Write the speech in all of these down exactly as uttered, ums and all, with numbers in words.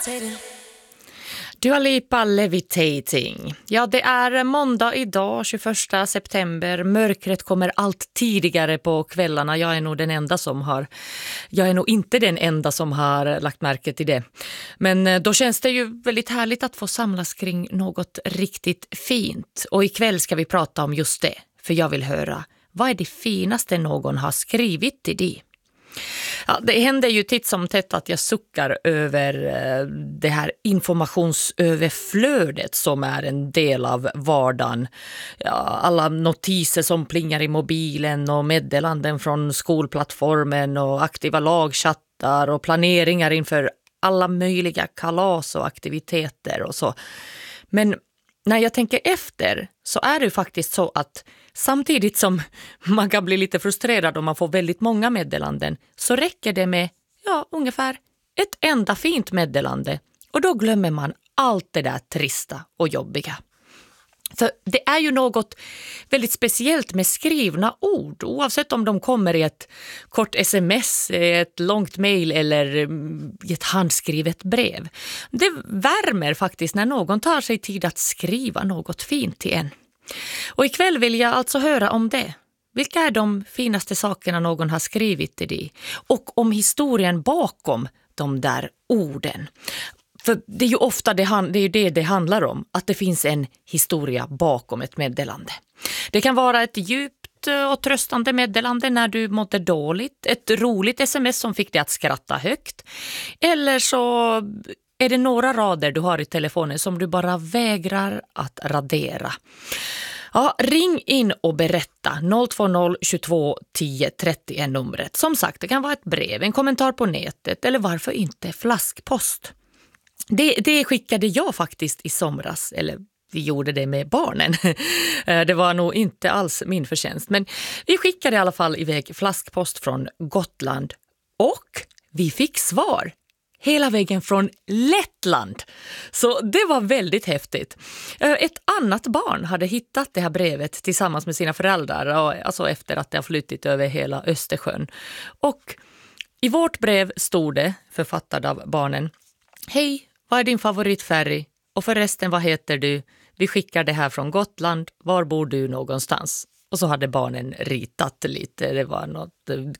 Dua Lipa, Levitating. Ja, det är måndag idag, tjugoförsta september. Mörkret kommer allt tidigare på kvällarna. Jag är nog den enda som har... Jag är nog inte den enda som har lagt märke till det. Men då känns det ju väldigt härligt att få samlas kring något riktigt fint. Och ikväll ska vi prata om just det. För jag vill höra, vad är det finaste någon har skrivit till dig? Ja, det händer ju titt som tätt att jag suckar över det här informationsöverflödet som är en del av vardagen. Ja, alla notiser som plingar i mobilen och meddelanden från skolplattformen och aktiva lagchattar och planeringar inför alla möjliga kalas och aktiviteter och så. Men när jag tänker efter så är det ju faktiskt så att samtidigt som man kan bli lite frustrerad om man får väldigt många meddelanden så räcker det med ja, ungefär ett enda fint meddelande och då glömmer man allt det där trista och jobbiga. För det är ju något väldigt speciellt med skrivna ord oavsett om de kommer i ett kort sms, ett långt mejl eller i ett handskrivet brev. Det värmer faktiskt när någon tar sig tid att skriva något fint till en. Och ikväll vill jag alltså höra om det. Vilka är de finaste sakerna någon har skrivit till dig? Och om historien bakom de där orden. För det är ju ofta det, det, är ju det det handlar om. Att det finns en historia bakom ett meddelande. Det kan vara ett djupt och tröstande meddelande när du mådde dåligt. Ett roligt sms som fick dig att skratta högt. Eller så är det några rader du har i telefonen som du bara vägrar att radera. Ja, ring in och berätta. noll två noll tjugotvå tio trettio är numret. Som sagt, det kan vara ett brev, en kommentar på nätet eller varför inte flaskpost. Det, det skickade jag faktiskt i somras, eller vi gjorde det med barnen. Det var nog inte alls min förtjänst, men vi skickade i alla fall iväg flaskpost från Gotland och vi fick svar. Hela vägen från Lettland. Så det var väldigt häftigt. Ett annat barn hade hittat det här brevet tillsammans med sina föräldrar. Alltså efter att det har flyttit över hela Östersjön. Och i vårt brev stod det, författad av barnen: Hej, vad är din favoritfärg? Och förresten, vad heter du? Vi skickar det här från Gotland. Var bor du någonstans? Och så hade barnen ritat lite. Det var något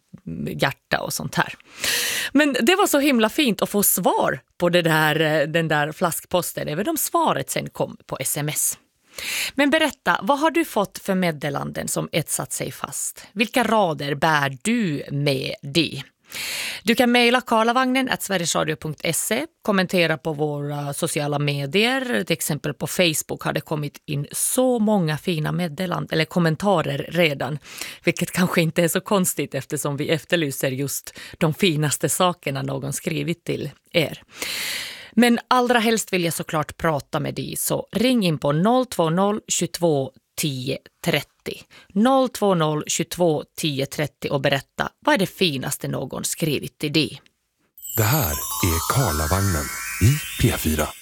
hjärta och sånt här. Men det var så himla fint att få svar på det där, den där flaskposten. Även om svaret sen kom på sms. Men berätta, vad har du fått för meddelanden som etsat sig fast? Vilka rader bär du med dig? Du kan mejla karlavagnen at sverigesradio punkt se, kommentera på våra sociala medier. Till exempel på Facebook har det kommit in så många fina meddelanden eller kommentarer redan. Vilket kanske inte är så konstigt eftersom vi efterlyser just de finaste sakerna någon skrivit till er. Men allra helst vill jag såklart prata med dig, så ring in på noll två noll tjugotvå tio trettio. noll två noll tjugotvå tio trettio och berätta, vad är det finaste någon skrivit till dig? Det här är Karlavagnen i P fyra.